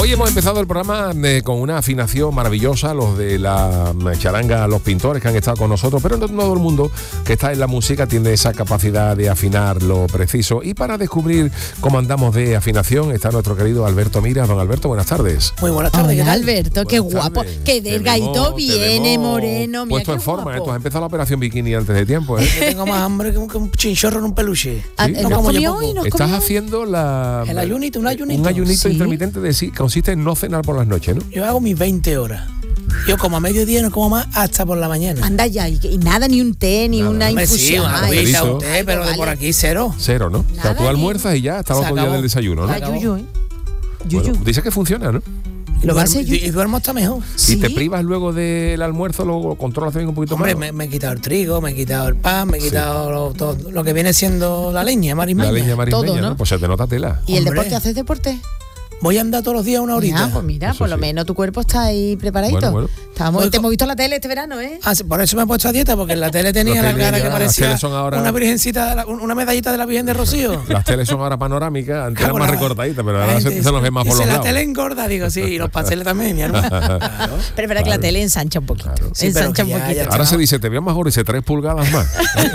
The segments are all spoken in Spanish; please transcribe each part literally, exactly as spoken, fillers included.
Hoy hemos empezado el programa eh, con una afinación maravillosa, los de la charanga, los pintores que han estado con nosotros, pero no todo el mundo que está en la música tiene esa capacidad de afinar lo preciso. Y para descubrir cómo andamos de afinación está nuestro querido Alberto Mira. Don Alberto, buenas tardes. Muy buenas tardes. Hola, Alberto, qué Buenas guapo, tardes. qué delgadito viene, moreno, mira Puesto qué en forma, guapo. ¿eh? Tú has empezado la operación bikini antes de tiempo, ¿eh? Yo tengo más hambre que un, que un chinchorro en un peluche. Ah, Sí, ¿nos no como yo comió poco. hoy? ¿Nos Estás comió hoy? haciendo la... El ayunito, un ayunito. Un ayunito Sí. intermitente de sí, consiste en no cenar por las noches, ¿no? Yo hago mis veinte horas. Yo como a mediodía no como más hasta por la mañana. Anda ya, y, y nada, ni un té, ni Nada. una Hombre, sí, infusión. una Ay, agüita, Ay, un té, pero de vale. por aquí cero. Cero, ¿no? o sea, Nada, tú ni- almuerzas y ya hasta el Se otro día acabó. del desayuno, ¿no? Ah, yuyu, ¿eh? Yuyu. Bueno, dice que funciona, ¿no? Y Lo va a duermo- hacer yo. y, y duermo hasta mejor. Sí. Y te privas luego del almuerzo, luego controlas también un poquito Hombre, más. me, me he quitado el trigo, me he quitado el pan, me he quitado lo, todo, lo que viene siendo la leña, marismeña. La leña marismeña, Todo, ¿no? ¿no? Pues se te nota tela. ¿Y el Hombre. deporte? ¿Haces deporte? Voy a andar todos los días una horita. Ah, pues mira, Eso por lo sí. menos tu cuerpo está ahí preparadito. Bueno, bueno. Estábamos, Voy te con- hemos visto en la tele este verano, ¿eh? Ah, sí, por eso me he puesto a dieta, porque en la tele tenía La la tele cara ya- que las parecía teles son ahora- una virgencita, de la- una medallita de la Virgen de Rocío. Las teles son ahora panorámicas, antes eran Cago en más la- recortaditas, pero la ahora se, gente se nos ve más por dice, los la lados. tele engorda, digo, sí, y los pasteles también, mi hermano. Claro. Pero es verdad que Claro. la tele ensancha un poquito. Claro. Sí, pero ensancha que un ya- poquito. ya Ahora se dice, te veo más gordo, dice tres pulgadas más.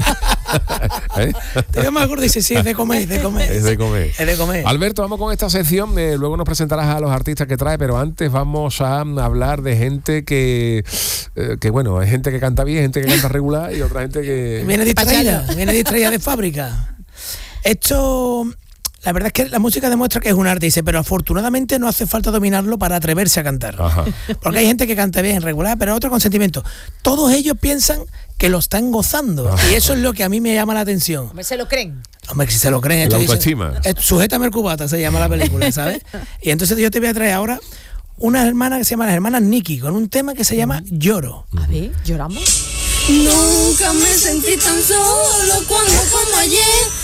¿Eh? Te veo más gordo y dice, sí, es de comer, es de comer. Es de comer. Es de comer. Alberto, vamos con esta sección, eh, luego nos presentarás a los artistas que trae, pero antes vamos a hablar de gente que, eh, que bueno, hay gente que canta bien, gente que canta regular y otra gente que... Viene distraída, viene distraída de fábrica. Esto, la verdad es que la música demuestra que es un arte, dice, pero afortunadamente no hace falta dominarlo para atreverse a cantar. Ajá. Porque hay gente que canta bien, regular, pero otro con sentimiento. Todos ellos piensan que lo están gozando. Ajá. Y eso es lo que a mí me llama la atención. Hombre, ¿se lo creen? Hombre, si se lo creen. La esto dice- autoestima. eh, Sujétame el cubata, se llama la película, ¿sabes? Y entonces yo te voy a traer ahora unas hermanas que se llaman las hermanas Nicky, con un tema que se llama Lloro. A ver, lloramos. Nunca me sentí tan solo cuando como ayer